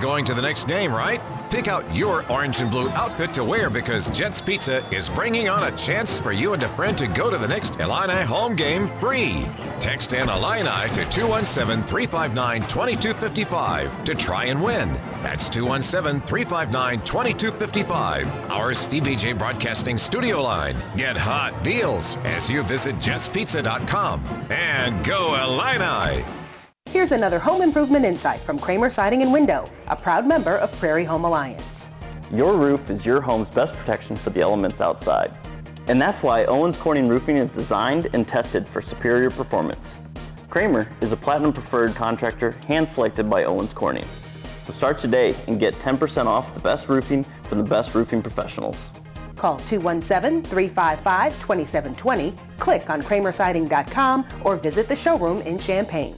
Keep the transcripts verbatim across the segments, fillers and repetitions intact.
going to the next game, right? Pick out your orange and blue outfit to wear because Jets Pizza is bringing on a chance for you and a friend to go to the next Illini home game free. Text in Illini to two one seven, three five nine, two two five five to try and win. That's two one seven, three five nine, two two five five. Our Stevie J Broadcasting studio line. Get hot deals as you visit jets pizza dot com. And go Illini! Here's another home improvement insight from Kramer Siding and Window, a proud member of Prairie Home Alliance. Your roof is your home's best protection for the elements outside. And that's why Owens Corning Roofing is designed and tested for superior performance. Kramer is a platinum preferred contractor hand-selected by Owens Corning. So start today and get ten percent off the best roofing from the best roofing professionals. Call two one seven, three five five, two seven two zero, click on kramer siding dot com, or visit the showroom in Champaign.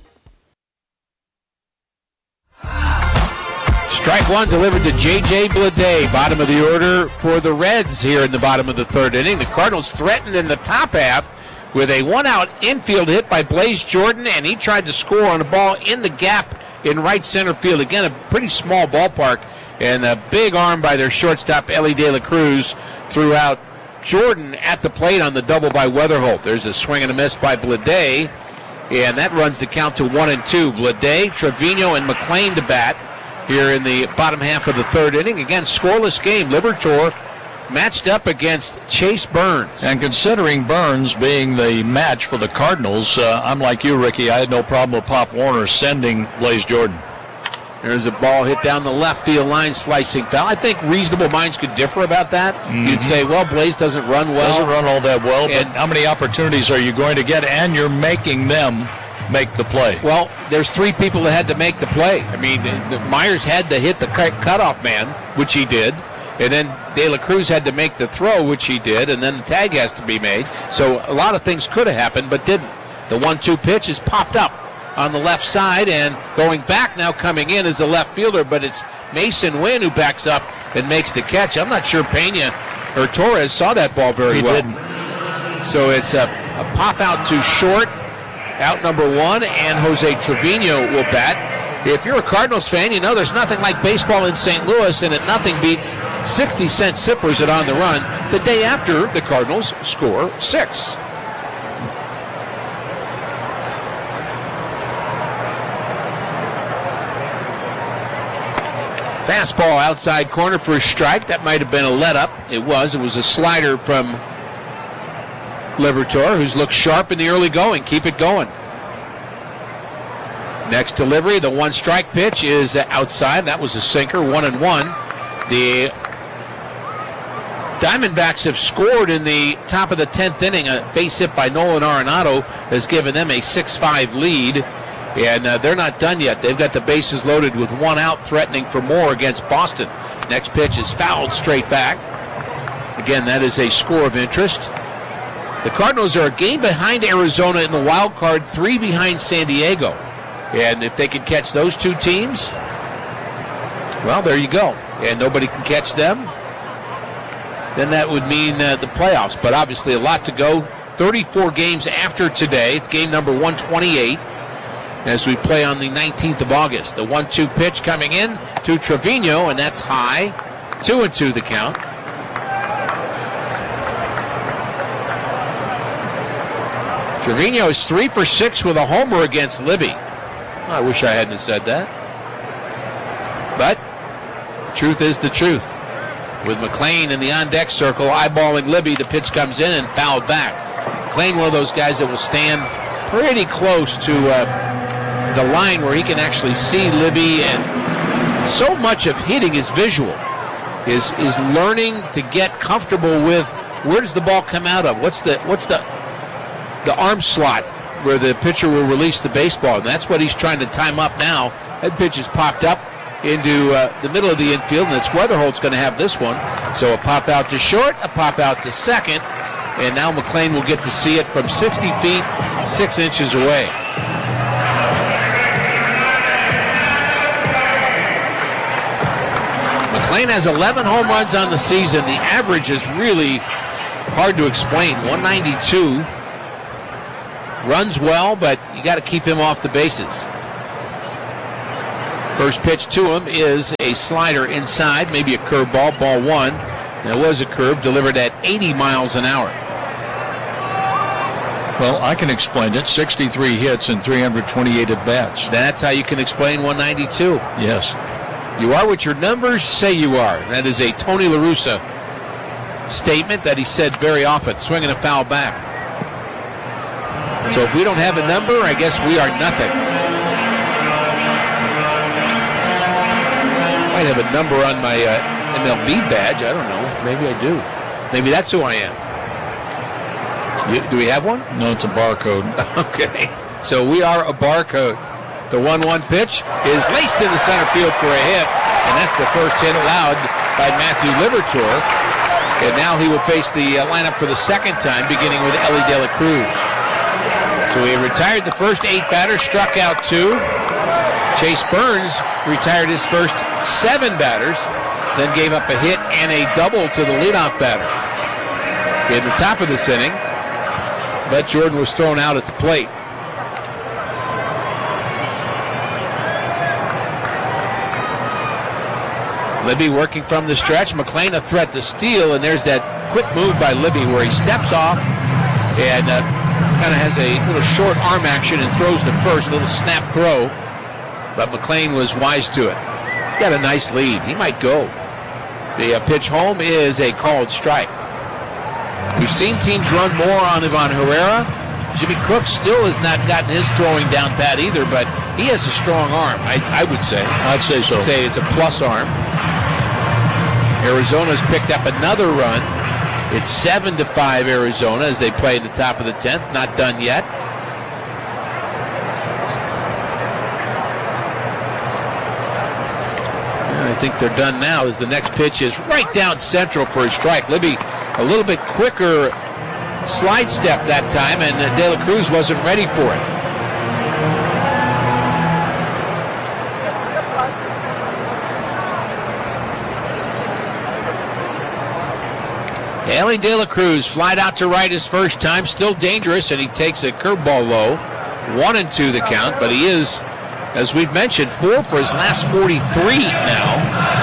Strike one delivered to J J Bleday, bottom of the order for the Reds here in the bottom of the third inning. The Cardinals threatened in the top half with a one-out infield hit by Blaze Jordan, and he tried to score on a ball in the gap in right center field. Again, a pretty small ballpark, and a big arm by their shortstop, Ellie De La Cruz, threw out Jordan at the plate on the double by Weatherholt. There's a swing and a miss by Bleday, and that runs the count to one and two. Bleday, Trevino, and McLean to bat here in the bottom half of the third inning. Again, scoreless game. Liberatore matched up against Chase Burns. And considering Burns being the match for the Cardinals, uh, I'm like you, Ricky. I had no problem with Pop Warner sending Blaze Jordan. There's a ball hit down the left field line, slicing foul. I think reasonable minds could differ about that. Mm-hmm. You'd say, well, Blaze doesn't run well. Doesn't run all that well, and but how many opportunities are you going to get? And you're making them make the play. Well, there's three people that had to make the play. I mean, Myers had to hit the cut, cutoff man, which he did, and then De La Cruz had to make the throw, which he did, and then the tag has to be made. So a lot of things could have happened, but didn't. The one two pitch is popped up on the left side, and going back now coming in is the left fielder, but it's Mason Wynn who backs up and makes the catch. I'm not sure Pena or Torres saw that ball very he well. Didn't. So it's a, a pop out to short. Out number one, and Jose Trevino will bat. If you're a Cardinals fan, you know there's nothing like baseball in Saint Louis, and that nothing beats sixty cent sippers at On the Run the day after the Cardinals score six. Fastball outside corner for a strike. That might have been a let-up. It was. It was a slider from Liberatore, who's looked sharp in the early going. Keep it going. Next delivery, the one strike pitch is outside. That was a sinker, one and one. The Diamondbacks have scored in the top of the tenth inning. A base hit by Nolan Arenado has given them a six five lead, and uh, they're not done yet. They've got the bases loaded with one out, threatening for more against Boston. Next pitch is fouled straight back. Again, that is a score of interest. The Cardinals are a game behind Arizona in the wild card, three behind San Diego. And if they can catch those two teams, well, there you go. And nobody can catch them, then that would mean uh, the playoffs. But obviously a lot to go. thirty-four games after today. It's game number one twenty-eight as we play on the nineteenth of August. The one two pitch coming in to Trevino, and that's high. Two and two the count. Trevino is three for six with a homer against Libby. I wish I hadn't said that. But truth is the truth. With McLean in the on-deck circle, eyeballing Libby, the pitch comes in and fouled back. McLean, one of those guys that will stand pretty close to uh, the line where he can actually see Libby, and so much of hitting is visual, is is learning to get comfortable with where does the ball come out of? What's the what's the the arm slot where the pitcher will release the baseball, and that's what he's trying to time up now. That pitch is popped up into uh, the middle of the infield, and it's Weatherholt's going to have this one. So a pop out to short, a pop out to second, and now McLean will get to see it from sixty feet, six inches away. McLean has eleven home runs on the season. The average is really hard to explain, one ninety-two. Runs well, but you got to keep him off the bases. First pitch to him is a slider inside, maybe a curveball, ball one. There was a curve delivered at eighty miles an hour. Well, I can explain it. sixty-three hits and three hundred twenty-eight at-bats. That's how you can explain one ninety-two. Yes. You are what your numbers say you are. That is a Tony La Russa statement that he said very often, swinging a foul back. So if we don't have a number, I guess we are nothing. Might have a number on my uh, M L B badge. I don't know. Maybe I do. Maybe that's who I am. You, do we have one? No, it's a barcode. Okay. So we are a barcode. The one one pitch is laced into center field for a hit, and that's the first hit allowed by Matthew Liberatore. And now he will face the uh, lineup for the second time, beginning with Elly De La Cruz. So he retired the first eight batters, struck out two. Chase Burns retired his first seven batters, then gave up a hit and a double to the leadoff batter in the top of this inning. But Jordan was thrown out at the plate. Libby working from the stretch. McLean a threat to steal, and there's that quick move by Libby where he steps off and uh, kind of has a little short arm action and throws the first, little snap throw. But McLean was wise to it. He's got a nice lead. He might go. The uh, pitch home is a called strike. We've seen teams run more on Ivan Herrera. Jimmy Cook still has not gotten his throwing down pat either, but he has a strong arm, I, I would say. I'd say so. I'd say it's a plus arm. Arizona's picked up another run. It's seven to five Arizona as they play in the top of the tenth. Not done yet. I think they're done now as the next pitch is right down central for a strike. Libby a little bit quicker slide step that time, and De La Cruz wasn't ready for it. Elly De La Cruz flied out to right his first time, still dangerous, and he takes a curveball low. One and two the count, but he is, as we've mentioned, four for his last forty-three now.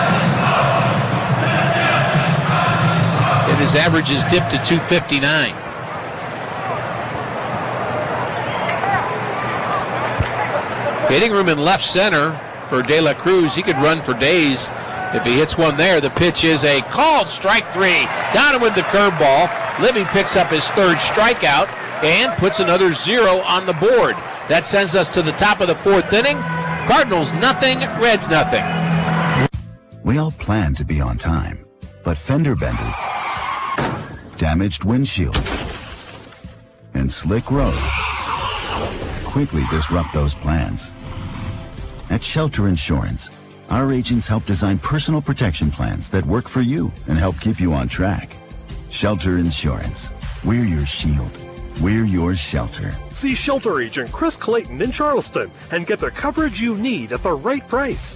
And his average is dipped to two fifty-nine. Hitting room in left center for De La Cruz. He could run for days if he hits one there. The pitch is a called strike three. Down with the curveball. Libby picks up his third strikeout and puts another zero on the board. That sends us to the top of the fourth inning. Cardinals nothing, Reds nothing. We all plan to be on time, but fender benders, damaged windshields, and slick roads quickly disrupt those plans. At Shelter Insurance, our agents help design personal protection plans that work for you and help keep you on track. Shelter Insurance. We're your shield. We're your shelter. See Shelter Agent Chris Clayton in Charleston and get the coverage you need at the right price.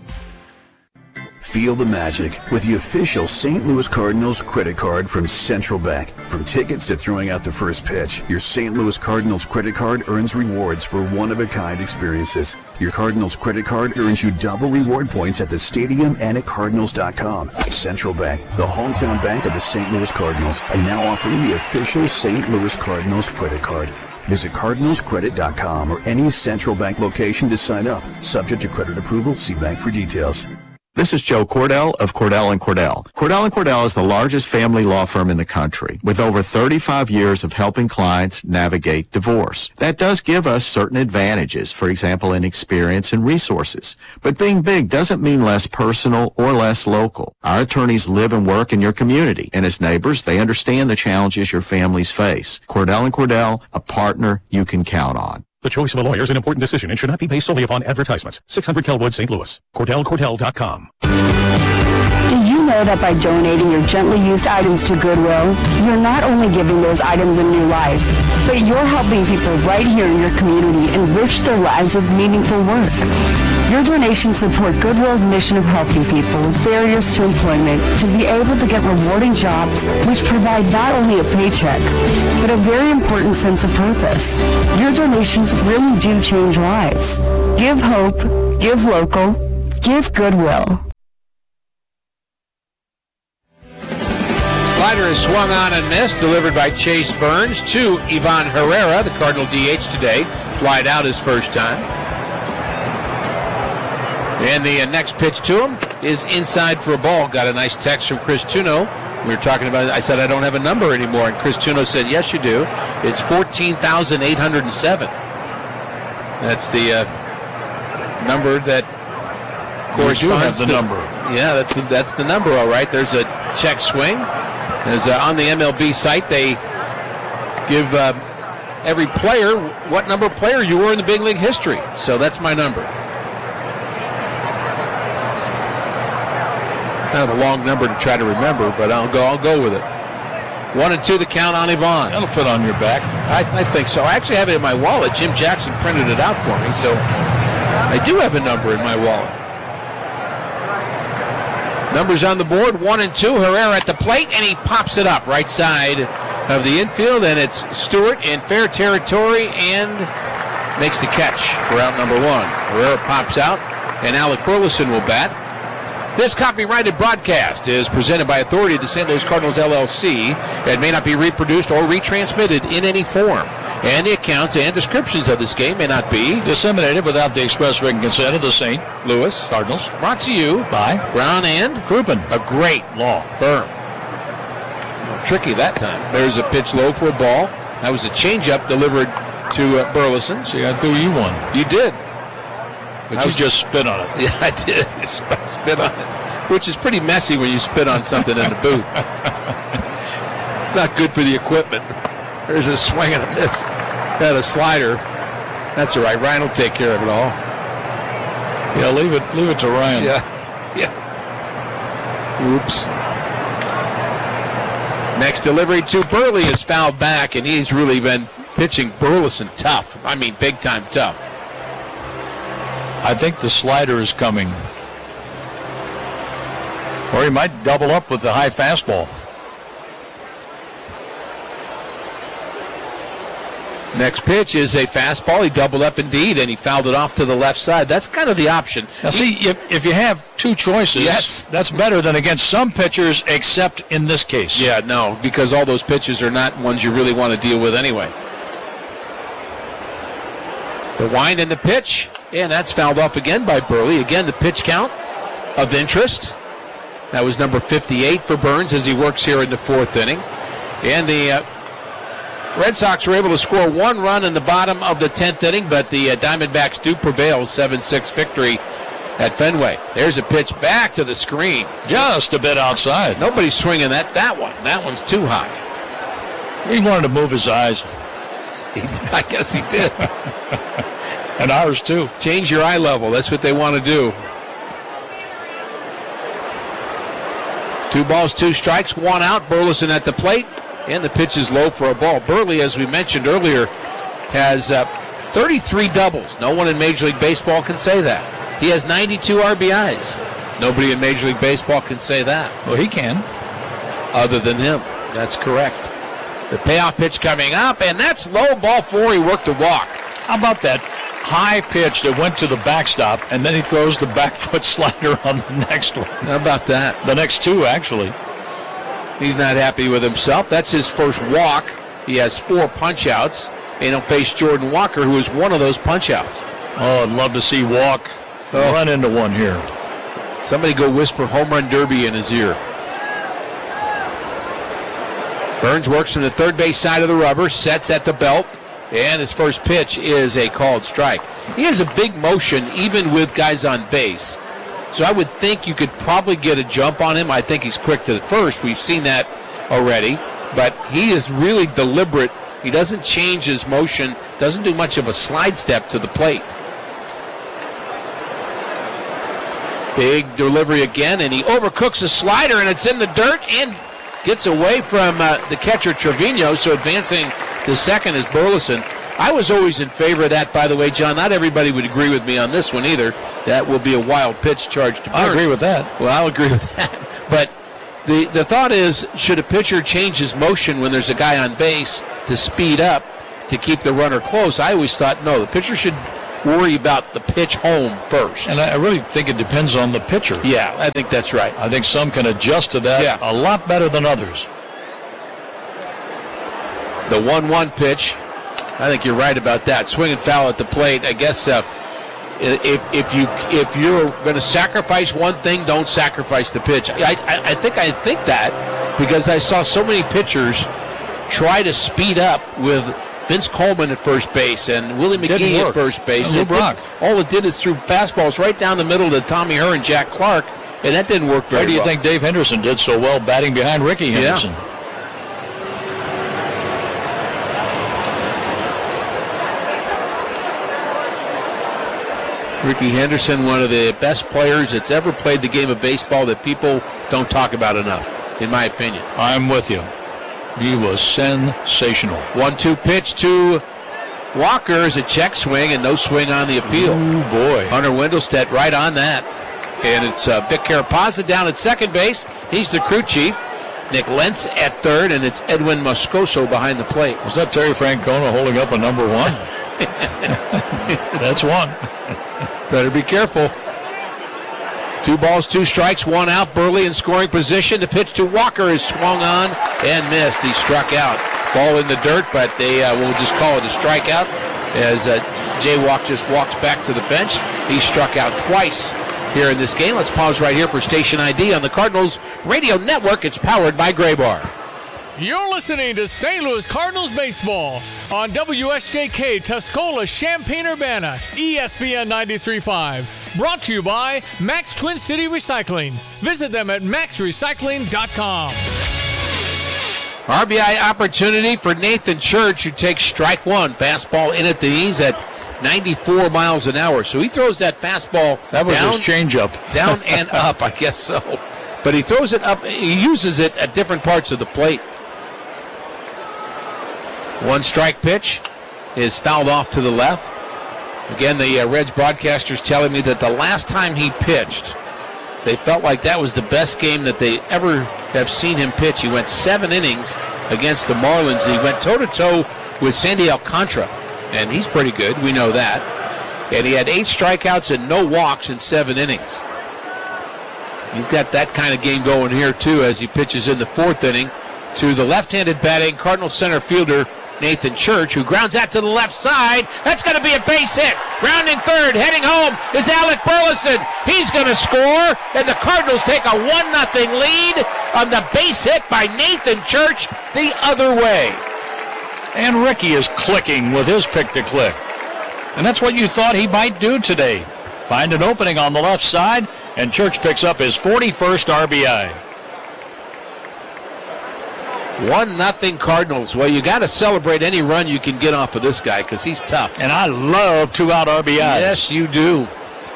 Feel the magic with the official Saint Louis Cardinals credit card from Central Bank. From tickets to throwing out the first pitch, your Saint Louis Cardinals credit card earns rewards for one-of-a-kind experiences. Your Cardinals credit card earns you double reward points at the stadium and at Cardinals dot com. Central Bank, the hometown bank of the Saint Louis Cardinals, are now offering the official Saint Louis Cardinals credit card. Visit Cardinals Credit dot com or any Central Bank location to sign up. Subject to credit approval, see bank for details. This is Joe Cordell of Cordell and Cordell. Cordell and Cordell is the largest family law firm in the country with over thirty-five years of helping clients navigate divorce. That does give us certain advantages, for example, in experience and resources. But being big doesn't mean less personal or less local. Our attorneys live and work in your community, and as neighbors, they understand the challenges your families face. Cordell and Cordell, a partner you can count on. The choice of a lawyer is an important decision and should not be based solely upon advertisements. six hundred Kelwood, Saint Louis. Cordell Cordell dot com. Do you know that by donating your gently used items to Goodwill, you're not only giving those items a new life, but you're helping people right here in your community enrich their lives with meaningful work. Your donations support Goodwill's mission of helping people with barriers to employment to be able to get rewarding jobs which provide not only a paycheck, but a very important sense of purpose. Your donations really do change lives. Give hope, give local, give goodwill. Slider is swung on and missed, delivered by Chase Burns to Ivan Herrera, the Cardinal D H today. Flied out his first time. And the uh, next pitch to him is inside for a ball. Got a nice text from Chris Tuno. We were talking about it. I said I don't have a number anymore, and Chris Tuno said, yes, you do. It's fourteen thousand eight hundred seven. That's the uh, number that corresponds you do have the to, number. Yeah, that's the, that's the number, all right. There's a check swing. As uh, on the M L B site, they give uh, every player what number player you were in the big league history. So that's my number. Kind of a long number to try to remember, but I'll go. I'll go with it. One and two, the count on Ivan. That'll fit on your back. I, I think so. I actually have it in my wallet. Jim Jackson printed it out for me, so I do have a number in my wallet. Numbers on the board, one and two. Herrera at the plate, and he pops it up right side of the infield, and it's Stewart in fair territory and makes the catch for out number one. Herrera pops out, and Alec Burleson will bat. This copyrighted broadcast is presented by authority of the Saint Louis Cardinals, L L C. It may not be reproduced or retransmitted in any form. And the accounts and descriptions of this game may not be disseminated without the express written consent of the Saint Louis Cardinals. Brought to you by Brown and Crouppen, a great law firm. Tricky that time. There's a pitch low for a ball. That was a changeup delivered to uh, Burleson. See, I threw you one. You did. But I was just spit on it. Yeah, I did. Spit on it, which is pretty messy when you spit on something in the booth. It's not good for the equipment. There's a swing and a miss. Got a slider. That's all right. Ryan will take care of it all. Yeah, leave it. Leave it to Ryan. Yeah. Yeah. Oops. Next delivery to Burley is fouled back, and he's really been pitching Burleson tough. I mean, big time tough. I think the slider is coming. Or he might double up with the high fastball. Next pitch is a fastball. He doubled up indeed, and he fouled it off to the left side. That's kind of the option. Now, see, if, if you have two choices, yes, that's better than against some pitchers, except in this case. Yeah, no, because all those pitches are not ones you really want to deal with anyway. The wind and the pitch, and that's fouled off again by Burley. Again, the pitch count of interest. That was number fifty-eight for Burns as he works here in the fourth inning. And the uh, Red Sox were able to score one run in the bottom of the tenth inning, but the uh, Diamondbacks do prevail, seven six victory at Fenway. There's a pitch back to the screen. Just a bit outside. Nobody's swinging that, that one. That one's too high. He wanted to move his eyes. He, I guess he did. And ours too. Change your eye level. That's what they want to do. Two balls, two strikes, one out. Burleson at the plate, and the pitch is low for a ball. Burley, as we mentioned earlier, has uh, thirty-three doubles. No one in Major League Baseball can say that. He has ninety-two R B Is. Nobody in Major League Baseball can say that. Well, he can. Other than him. That's correct. The payoff pitch coming up, and that's low, ball four. He worked a walk. How about that high pitch that went to the backstop, and then he throws the back foot slider on the next one? How about that? The next two, actually. He's not happy with himself. That's his first walk. He has four punch-outs, and he'll face Jordan Walker, who is one of those punch-outs. Oh, I'd love to see Walk oh. run into one here. Somebody go whisper home run derby in his ear. Burns works from the third base side of the rubber, sets at the belt, and his first pitch is a called strike. He has a big motion even with guys on base. So I would think you could probably get a jump on him. I think he's quick to the first. We've seen that already. But he is really deliberate. He doesn't change his motion, doesn't do much of a slide step to the plate. Big delivery again, and he overcooks a slider, and it's in the dirt and gets away from uh, the catcher Trevino, so advancing to second is Burleson. I was always in favor of that, by the way, John. Not everybody would agree with me on this one either. That will be a wild pitch charge to Burns. I agree with that. Well, I'll agree with that. But the, the thought is, should a pitcher change his motion when there's a guy on base to speed up to keep the runner close? I always thought, no, the pitcher should worry about the pitch home first. And I really think it depends on the pitcher. Yeah, I think that's right. I think some can adjust to that yeah. a lot better than others. The one one pitch, I think you're right about that. Swing and foul at the plate. I guess uh, if if you if you're going to sacrifice one thing, don't sacrifice the pitch. I, I I think I think that because I saw so many pitchers try to speed up with Vince Coleman at first base and Willie McGee at first base. Lou Brock. All it did is threw fastballs right down the middle to Tommy Herr and Jack Clark, and that didn't work very well. Why do you well. think Dave Henderson did so well batting behind Ricky Henderson? Yeah. Ricky Henderson, one of the best players that's ever played the game of baseball that people don't talk about enough, in my opinion. I'm with you. He was sensational. one two pitch to Walker is a check swing and no swing on the appeal. Oh, boy. Hunter Wendelstedt right on that. And it's uh, Vic Carapazza down at second base. He's the crew chief. Nick Lentz at third, and it's Edwin Moscoso behind the plate. Was that Terry Francona holding up a number one? That's one. Better be careful. Two balls, two strikes, one out. Burley in scoring position. The pitch to Walker is swung on and missed. He struck out. Ball in the dirt, but they uh, will just call it a strikeout as uh, Jay Walk just walks back to the bench. He struck out twice here in this game. Let's pause right here for station I D on the Cardinals Radio Network. It's powered by Gray Bar. You're listening to Saint Louis Cardinals baseball on W S J K Tuscola, Champaign-Urbana, E S P N ninety-three point five. Brought to you by Max Twin City Recycling. Visit them at max recycling dot com. R B I opportunity for Nathan Church, who takes strike one. Fastball in at the knees at ninety-four miles an hour. So he throws that fastball That was down, his changeup. down and up, I guess so. But he throws it up. He uses it at different parts of the plate. One strike pitch is fouled off to the left. Again, the uh, Reds broadcasters telling me that the last time he pitched, they felt like that was the best game that they ever have seen him pitch. He went seven innings against the Marlins. He went toe-to-toe with Sandy Alcantara, and he's pretty good. We know that. And he had eight strikeouts and no walks in seven innings. He's got that kind of game going here, too, as he pitches in the fourth inning to the left-handed batting Cardinal center fielder Nathan Church, who grounds that to the left side. That's going to be a base hit. Rounding third, heading home is Alec Burleson. He's going to score, and the Cardinals take a one nothing lead on the base hit by Nathan Church the other way. And Ricky is clicking with his pick to click. And that's what you thought he might do today. Find an opening on the left side, and Church picks up his forty-first R B I. One nothing Cardinals. Well, you got to celebrate any run you can get off of this guy because he's tough. And I love two-out R B Is. Yes, you do.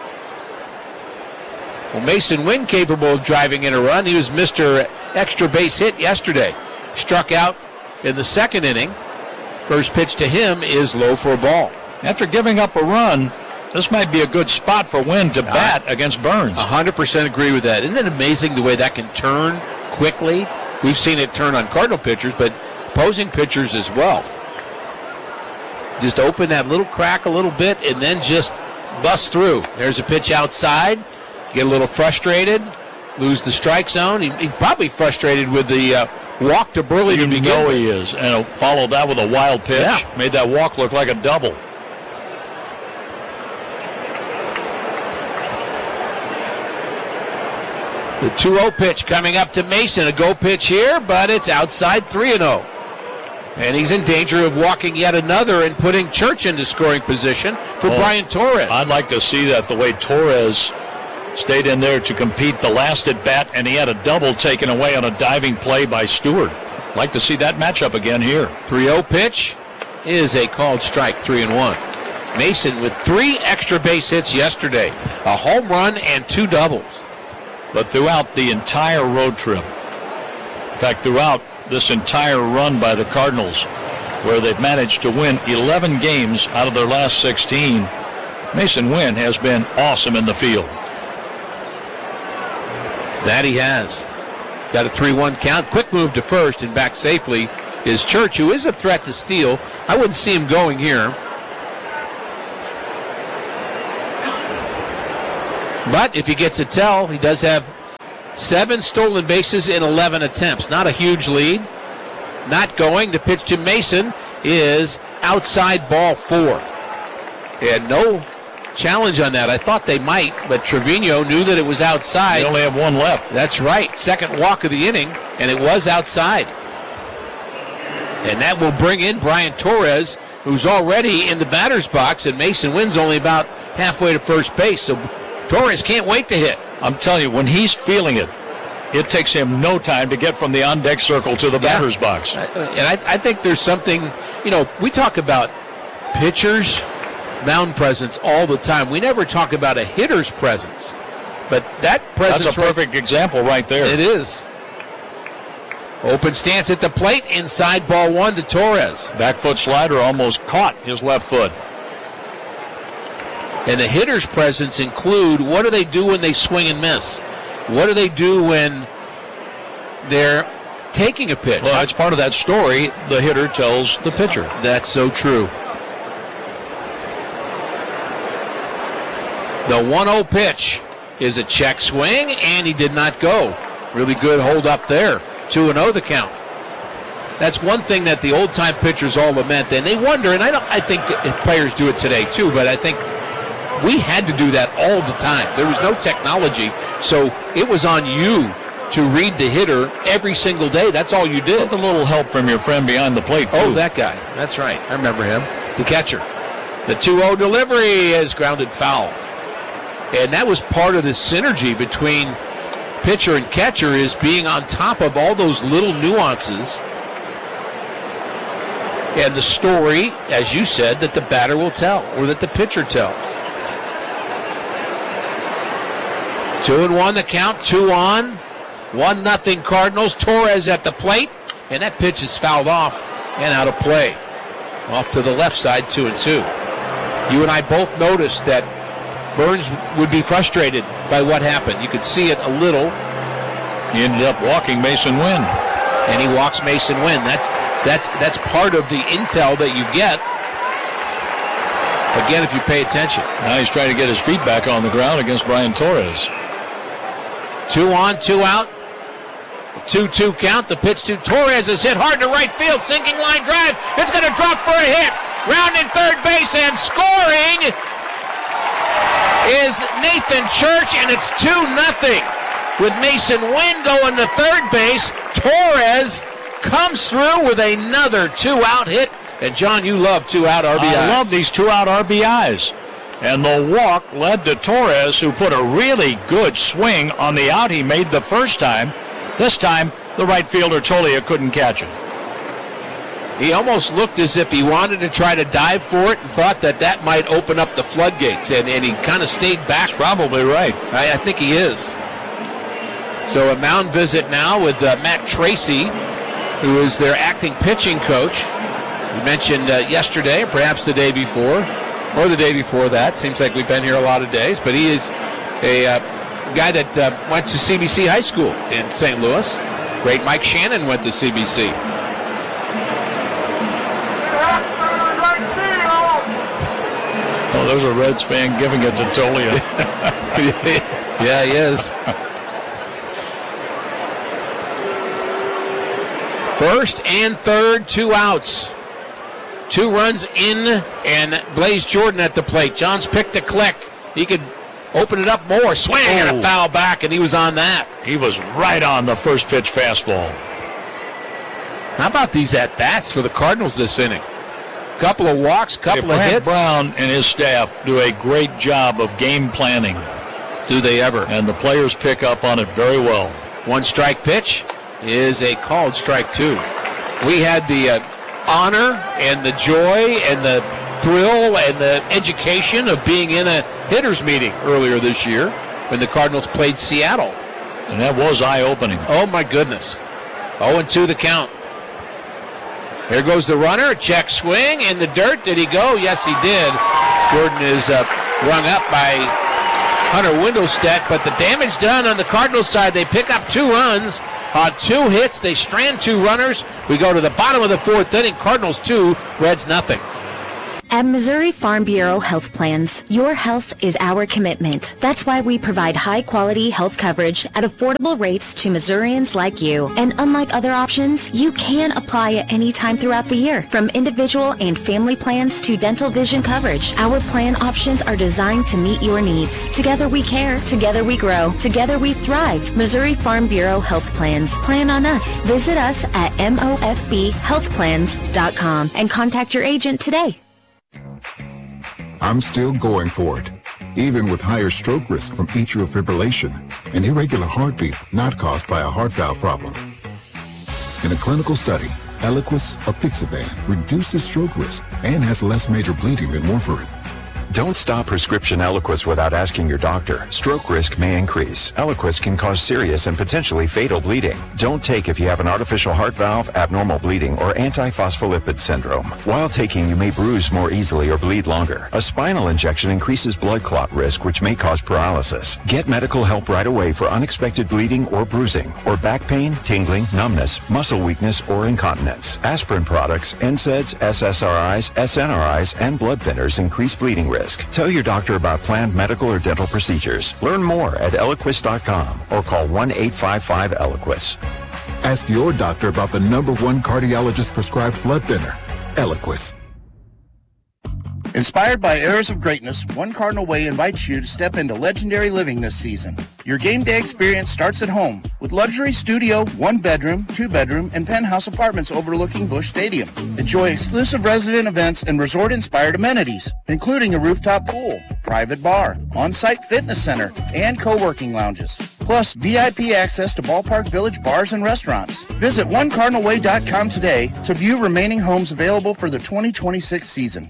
Well, Mason Wynn capable of driving in a run. He was Mister Extra Base Hit yesterday. Struck out in the second inning. First pitch to him is low for a ball. After giving up a run, this might be a good spot for Wynn to bat uh, against Burns. one hundred percent agree with that. Isn't it amazing the way that can turn quickly? We've seen it turn on Cardinal pitchers, but opposing pitchers as well. Just open that little crack a little bit and then just bust through. There's a pitch outside. Get a little frustrated. Lose the strike zone. He, he probably frustrated with the uh, walk to Burley you to begin know with. He is. And followed that with a wild pitch. Yeah. Made that walk look like a double. The two oh pitch coming up to Mason. A go pitch here, but it's outside three and oh. And he's in danger of walking yet another and putting Church into scoring position for oh, Brian Torres. I'd like to see that, the way Torres stayed in there to compete the last at bat, and he had a double taken away on a diving play by Stewart. Like to see that matchup again here. three oh pitch is a called strike, three and one. Mason with three extra base hits yesterday, a home run and two doubles. But throughout the entire road trip, in fact, throughout this entire run by the Cardinals, where they've managed to win eleven games out of their last sixteen, Mason Wynn has been awesome in the field. That he has. Got a three one count. Quick move to first and back safely is Church, who is a threat to steal. I wouldn't see him going here. But if he gets a tell, he does have seven stolen bases in eleven attempts. Not a huge lead. Not going. The pitch to Mason is outside, ball four. And no challenge on that. I thought they might, but Trevino knew that it was outside. They only have one left. That's right. Second walk of the inning, and it was outside. And that will bring in Brian Torres, who's already in the batter's box, and Mason Wynn's only about halfway to first base. So Torres can't wait to hit. I'm telling you, when he's feeling it, it takes him no time to get from the on-deck circle to the yeah. batter's box. And I, I think there's something, you know, we talk about pitchers' mound presence all the time. We never talk about a hitter's presence. But that presence... That's a perfect right, example right there. It is. Open stance at the plate, inside, ball one to Torres. Back foot slider almost caught his left foot. And the hitter's presence include, what do they do when they swing and miss? What do they do when they're taking a pitch? Well, that's part of that story the hitter tells the pitcher. That's so true. The one oh pitch is a check swing, and he did not go. Really good hold up there. two and oh the count. That's one thing that the old-time pitchers all lament, and they wonder, and I don't. I think players do it today too, but I think we had to do that all the time. There was no technology, so it was on you to read the hitter every single day. That's all you did. With a little help from your friend behind the plate, too. Oh, that guy. That's right. I remember him. The catcher. The two oh delivery is grounded foul. And that was part of the synergy between pitcher and catcher, is being on top of all those little nuances. And the story, as you said, that the batter will tell, or that the pitcher tells. Two and one the count, two on. One nothing Cardinals. Torres at the plate, and that pitch is fouled off and out of play. Off to the left side, two and two. You and I both noticed that Burns would be frustrated by what happened. You could see it a little. He ended up walking Mason Wynn. And he walks Mason Wynn. That's that's that's part of the intel that you get. Again, if you pay attention. Now he's trying to get his feet back on the ground against Brian Torres. Two on, two out. two two count. The pitch to Torres is hit hard to right field. Sinking line drive. It's going to drop for a hit. Rounding third base and scoring is Nathan Church, and it's two nothing. With Mason Wynn going to third base, Torres comes through with another two-out hit. And, John, you love two-out R B Is. I love these two-out R B Is. And the walk led to Torres, who put a really good swing on the out he made the first time. This time, the right fielder Tolia couldn't catch it. He almost looked as if he wanted to try to dive for it and thought that that might open up the floodgates, and, and he kind of stayed back. That's probably right. I, I think he is. So a mound visit now with uh, Matt Tracy, who is their acting pitching coach. We mentioned uh, yesterday, or perhaps the day before, or the day before that. Seems like we've been here a lot of days, but he is a uh, guy that uh, went to C B C High School in Saint Louis. Great Mike Shannon went to C B C. Oh, there's a Reds fan giving it to Tolia. Yeah, he is. First and third, two outs. Two runs in, and Blaze Jordan at the plate. John's picked a click. He could open it up more. Swing oh. and a foul back, and he was on that. He was right on the first pitch fastball. How about these at-bats for the Cardinals this inning? Couple of walks, couple hey, of Brad hits. Brown and his staff do a great job of game planning. Do they ever? And the players pick up on it very well. One strike pitch is a called strike two. We had the uh, honor and the joy and the thrill and the education of being in a hitters meeting earlier this year when the Cardinals played Seattle. And that was eye-opening. Oh, my goodness. oh and two the count. Here goes the runner, check swing in the dirt. Did he go? Yes, he did. Jordan is uh, rung up by Hunter Windelstedt, but the damage done on the Cardinals side. They pick up two runs on two hits. They strand two runners. We go to the bottom of the fourth inning. Cardinals two, Reds nothing. At Missouri Farm Bureau Health Plans, your health is our commitment. That's why we provide high-quality health coverage at affordable rates to Missourians like you. And unlike other options, you can apply at any time throughout the year. From individual and family plans to dental vision coverage, our plan options are designed to meet your needs. Together we care. Together we grow. Together we thrive. Missouri Farm Bureau Health Plans. Plan on us. Visit us at M O F B health plans dot com and contact your agent today. I'm still going for it, even with higher stroke risk from atrial fibrillation, an irregular heartbeat not caused by a heart valve problem. In a clinical study, Eliquis apixaban reduces stroke risk and has less major bleeding than warfarin. Don't stop prescription Eliquis without asking your doctor. Stroke risk may increase. Eliquis can cause serious and potentially fatal bleeding. Don't take if you have an artificial heart valve, abnormal bleeding, or antiphospholipid syndrome. While taking, you may bruise more easily or bleed longer. A spinal injection increases blood clot risk, which may cause paralysis. Get medical help right away for unexpected bleeding or bruising, or back pain, tingling, numbness, muscle weakness, or incontinence. Aspirin products, N SAIDs, S S R Is, S N R Is, and blood thinners increase bleeding risk. Tell your doctor about planned medical or dental procedures. Learn more at Eliquis dot com or call one eight five five Eliquis. Ask your doctor about the number one cardiologist prescribed blood thinner, Eliquis. Inspired by Eras of Greatness, One Cardinal Way invites you to step into legendary living this season. Your game day experience starts at home with luxury studio, one-bedroom, two-bedroom, and penthouse apartments overlooking Busch Stadium. Enjoy exclusive resident events and resort-inspired amenities, including a rooftop pool, private bar, on-site fitness center, and co-working lounges. Plus, V I P access to Ballpark Village bars and restaurants. Visit one cardinal way dot com today to view remaining homes available for the twenty twenty-six season.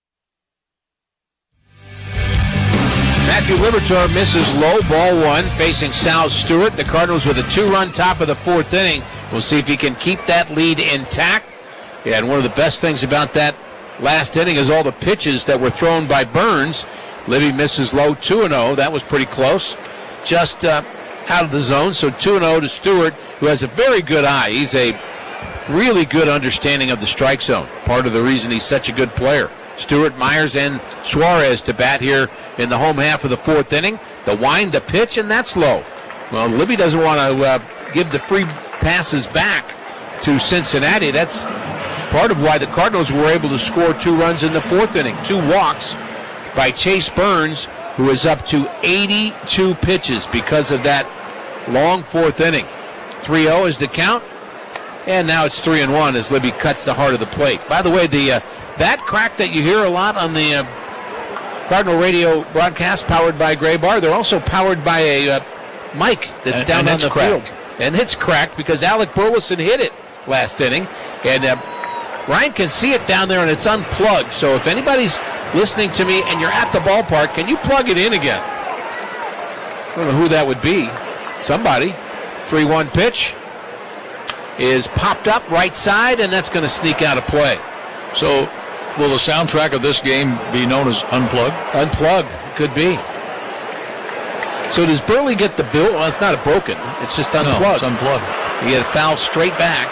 Matthew Liberatore misses low, ball one, facing Sal Stewart. The Cardinals with a two-run top of the fourth inning. We'll see if he can keep that lead intact. Yeah, and one of the best things about that last inning is all the pitches that were thrown by Burns. Libby misses low, two and oh. That was pretty close. Just uh, out of the zone, so two and oh to Stewart, who has a very good eye. He's a really good understanding of the strike zone. Part of the reason he's such a good player. Stewart, Myers, and Suarez to bat here in the home half of the fourth inning. The wind, the pitch, and that's low. Well, Libby doesn't want to uh, give the free passes back to Cincinnati. That's part of why the Cardinals were able to score two runs in the fourth inning. Two walks by Chase Burns, who is up to eighty-two pitches because of that long fourth inning. three oh is the count, and now it's three and one as Libby cuts the heart of the plate. By the way, the uh, that crack that you hear a lot on the uh, Cardinal radio broadcast, powered by Gray Bar, they're also powered by a uh, mic that's and, down and on the cracked. field. And it's cracked because Alec Burleson hit it last inning. And uh, Ryan can see it down there, and it's unplugged. So if anybody's listening to me and you're at the ballpark, can you plug it in again? I don't know who that would be. Somebody. three one pitch is popped up right side, and that's going to sneak out of play. So will the soundtrack of this game be known as Unplugged? Unplugged, could be. So does Burley get the bill? Well, it's not a broken. It's just unplugged. No, it's unplugged. You get a foul straight back.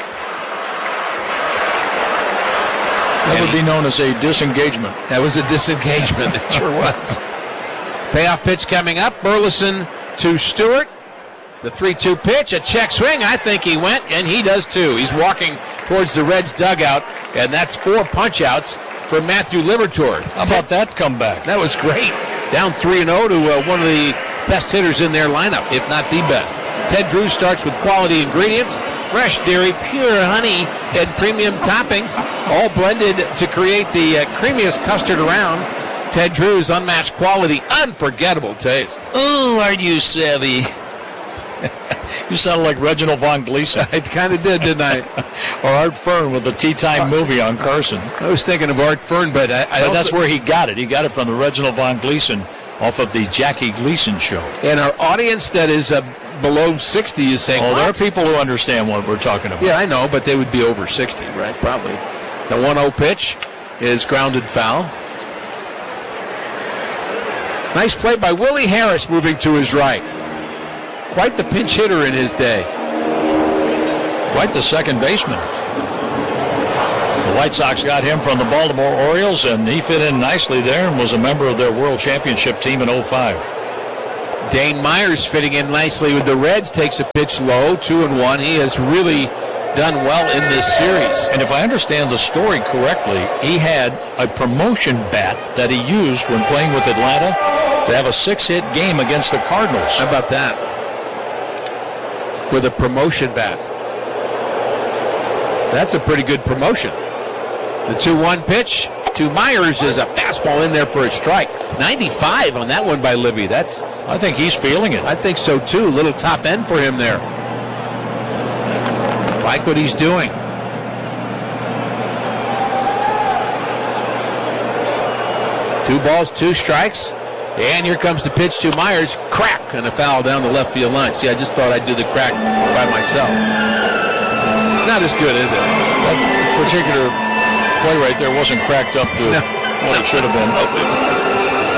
That would be known as a disengagement. That was a disengagement. It sure was. Payoff pitch coming up. Burleson to Stewart. The three two pitch, a check swing. I think he went, and he does too. He's walking towards the Reds' dugout, and that's four punch-outs for Matthew Liberatore. How about that comeback? That was great. Down three and oh to uh, one of the best hitters in their lineup, if not the best. Ted Drews starts with quality ingredients, fresh dairy, pure honey, and premium toppings, all blended to create the uh, creamiest custard around. Ted Drews, unmatched quality, unforgettable taste. Oh, are you savvy? You sounded like Reginald Von Gleason. I kind of did, didn't I? Or Art Fern with the Tea Time movie on Carson. I was thinking of Art Fern, but I, I but also, that's where he got it. He got it from the Reginald Von Gleason off of the Jackie Gleason show. And our audience that is uh, below sixty is saying, oh, what? There are people who understand what we're talking about. Yeah, I know, but they would be over sixty, right? Probably. The one oh pitch is grounded foul. Nice play by Willie Harris moving to his right. Quite the pinch hitter in his day. Quite the second baseman. The White Sox got him from the Baltimore Orioles, and he fit in nicely there and was a member of their World Championship team in oh five. Dane Myers fitting in nicely with the Reds, takes a pitch low, two and one. He has really done well in this series. And if I understand the story correctly, he had a promotion bat that he used when playing with Atlanta to have a six-hit game against the Cardinals. How about that? With a promotion bat. That's a pretty good promotion. The two one pitch to Myers is a fastball in there for a strike. ninety-five on that one by Libby. That's, I think he's feeling it. I think so too. A little top end for him there. Like what he's doing. Two balls, two strikes. And here comes the pitch to Myers. Crack, and a foul down the left field line. See, I just thought I'd do the crack by myself. Not as good, is it? That particular play right there wasn't cracked up to no. what it should have been. No, it wasn't.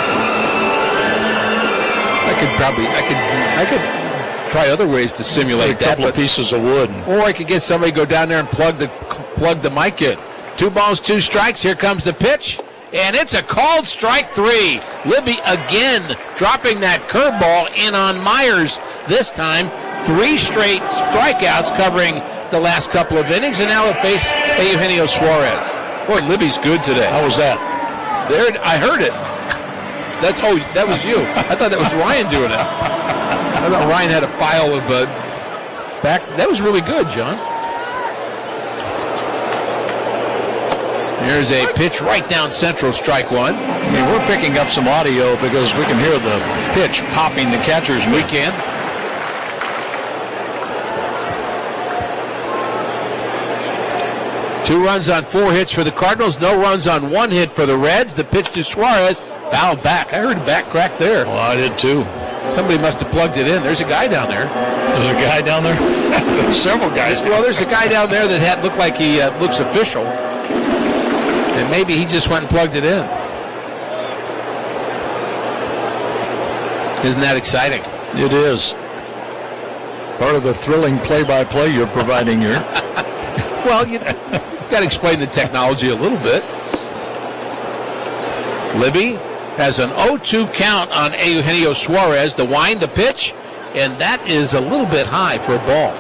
I could probably, I could, I could try other ways to simulate a couple that, of pieces of wood, or I could get somebody to go down there and plug the plug the mic in. Two balls, two strikes. Here comes the pitch, and it's a called strike three. Libby again dropping that curveball in on Myers. This time, three straight strikeouts covering the last couple of innings, and now he'll face Eugenio Suarez. Boy, Libby's good today. How was that? There, I heard it. That's oh, that was you. I thought that was Ryan doing it. I thought Ryan had a file of uh, back. That was really good, John. Here's a pitch right down central, strike one. I mean, we're picking up some audio because we can hear the pitch popping the catcher's mitt. We can. Two runs on four hits for the Cardinals. No runs on one hit for the Reds. The pitch to Suarez, fouled back. I heard a back crack there. Well, I did too. Somebody must have plugged it in. There's a guy down there. There's a guy down there? There's several guys. Well, there's a guy down there that had looked like he uh, looks official. And maybe he just went and plugged it in. Isn't that exciting? It is. Part of the thrilling play-by-play you're providing here. Well, you got to explain the technology a little bit. Libby has an oh two count on Eugenio Suarez. The wind, the pitch, and that is a little bit high for a ball.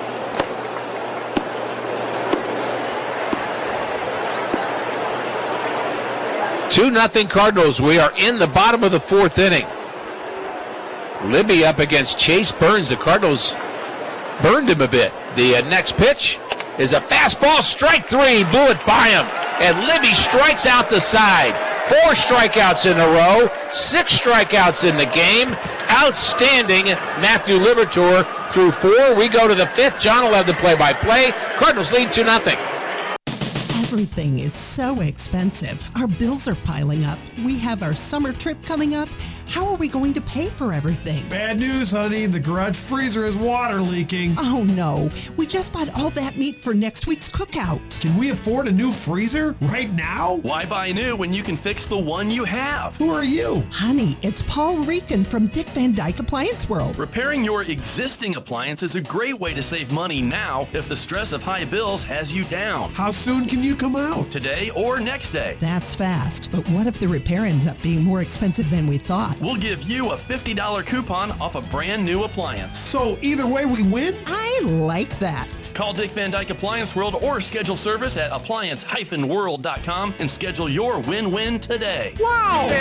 two nothing Cardinals. We are in the bottom of the fourth inning. Libby up against Chase Burns. The Cardinals burned him a bit. The uh, next pitch is a fastball, strike three, blew it by him, and Libby strikes out the side. Four strikeouts in a row, six strikeouts in the game. Outstanding, Matthew Liberatore through four. We go to the fifth. John will have the play-by-play. Cardinals lead two nothing. Everything is so expensive. Our bills are piling up. We have our summer trip coming up. How are we going to pay for everything? Bad news, honey. The garage freezer is water leaking. Oh, no. We just bought all that meat for next week's cookout. Can we afford a new freezer right now? Why buy new when you can fix the one you have? Who are you? Honey, it's Paul Rican from Dick Van Dyke Appliance World. Repairing your existing appliance is a great way to save money now if the stress of high bills has you down. How soon can you come out? Today or next day. That's fast, but what if the repair ends up being more expensive than we thought? We'll give you a fifty dollars coupon off a brand new appliance. So either way we win? I like that. Call Dick Van Dyke Appliance World or schedule service at appliance dash world dot com and schedule your win-win today. Wow!